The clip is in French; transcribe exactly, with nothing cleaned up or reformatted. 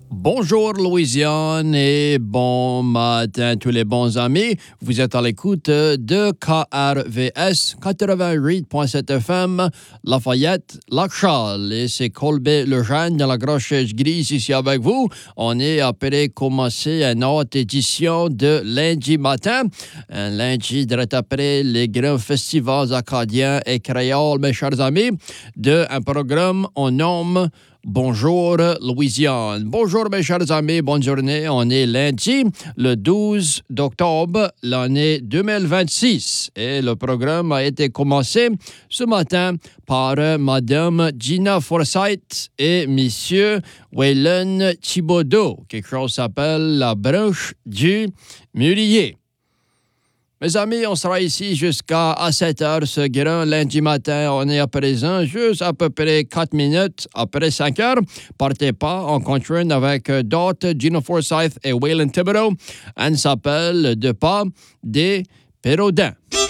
Bonjour Louisiane et bon matin tous les bons amis. Vous êtes à l'écoute de K R V S quatre-vingt-huit virgule sept F M, Lafayette, Lac-Charles. Et c'est Colbert Lejeune dans la grosse chaise grise ici avec vous. On est après commencer une autre édition de lundi matin. Un lundi direct après les grands festivals acadiens et créoles, mes chers amis, de un programme on nomme Bonjour Louisiane. Bonjour mes chers amis, bonne journée. On est lundi, le douze octobre, l'année deux mille vingt-six. Et le programme a été commencé ce matin par Madame Gina Forsyth et Monsieur Waylon Thibodeau. Quelque chose s'appelle la branche du mûrier. Mes amis, on sera ici jusqu'à sept heures ce grand lundi matin. On est à présent juste à peu près quatre minutes après cinq heures. Partez pas, on continue avec d'autres, Gina Forsyth et Waylon Thibodeau. Elle s'appelle De pas des Pérodins.